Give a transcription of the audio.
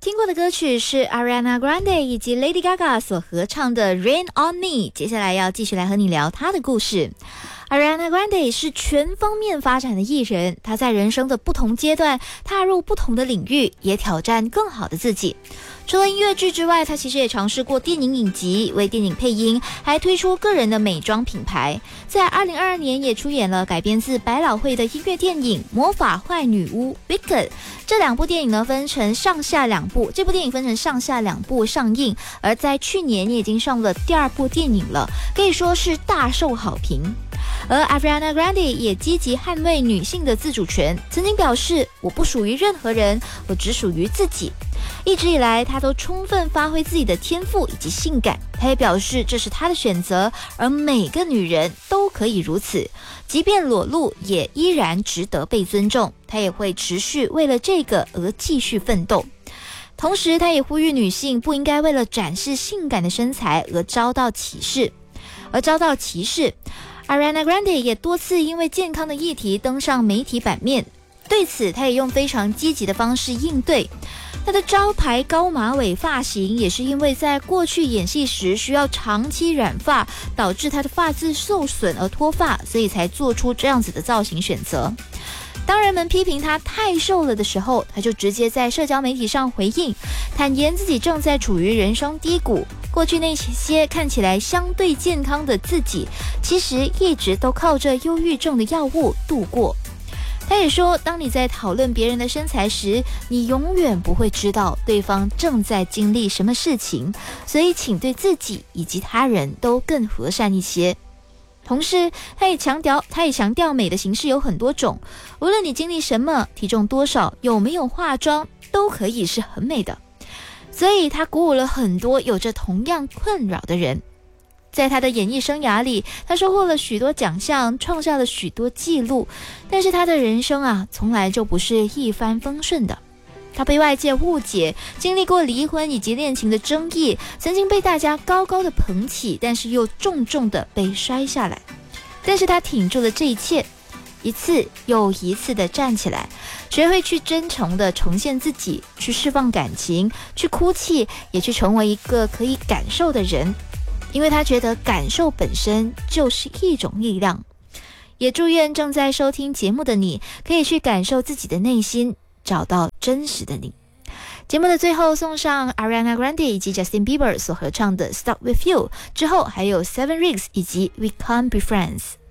听过的歌曲是 Ariana Grande 以及 Lady Gaga 所合唱的 Rain on Me， 接下来要继续来和你聊她的故事。Ariana Grande 是全方面发展的艺人，她在人生的不同阶段踏入不同的领域，也挑战更好的自己。除了音乐剧之外，她其实也尝试过电影影集，为电影配音，还推出个人的美妆品牌。在2022年也出演了改编自百老汇的音乐电影《魔法坏女巫》Wicked。这两部电影呢分成上下两部，这部电影分成上下两部上映，而在去年也已经上了第二部电影了，可以说是大受好评。而 Ariana Grande 也积极捍卫女性的自主权，曾经表示我不属于任何人，我只属于自己。一直以来她都充分发挥自己的天赋以及性感，她也表示这是她的选择，而每个女人都可以如此，即便裸露也依然值得被尊重，她也会持续为了这个而继续奋斗。同时她也呼吁女性不应该为了展示性感的身材而遭到歧视。Ariana Grande 也多次因为健康的议题登上媒体版面，对此她也用非常积极的方式应对。她的招牌高马尾发型也是因为在过去演戏时需要长期染发，导致她的发质受损而脱发，所以才做出这样子的造型选择。当人们批评她太瘦了的时候，她就直接在社交媒体上回应，坦言自己正在处于人生低谷，过去那些看起来相对健康的自己，其实一直都靠着忧郁症的药物度过。他也说，当你在讨论别人的身材时，你永远不会知道对方正在经历什么事情，所以请对自己以及他人都更和善一些。同时他也强调美的形式有很多种，无论你经历什么，体重多少，有没有化妆，都可以是很美的。所以他鼓舞了很多有着同样困扰的人。在他的演艺生涯里，他收获了许多奖项，创下了许多纪录，但是他的人生从来就不是一帆风顺的。他被外界误解，经历过离婚以及恋情的争议，曾经被大家高高的捧起，但是又重重的被摔下来。但是他挺住了这一切，一次又一次的站起来，学会去真诚的重现自己，去释放感情，去哭泣，也去成为一个可以感受的人。因为他觉得感受本身就是一种力量。也祝愿正在收听节目的你，可以去感受自己的内心，找到真实的你。节目的最后送上 Ariana Grande 以及 Justin Bieber 所合唱的 Stuck With You， 之后还有 Seven Rings 以及 We Can't Be Friends。